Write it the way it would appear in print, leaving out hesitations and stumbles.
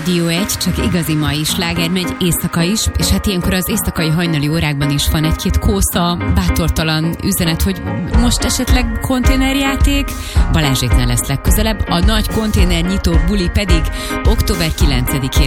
Rádió 1, csak igazi mai sláger megy, éjszaka is, és hát ilyenkor az éjszakai hajnali órákban is van egy-két kósza, bátortalan üzenet, hogy most esetleg konténerjáték, Balázséknál lesz legközelebb, a nagy konténernyitó buli pedig október 9-én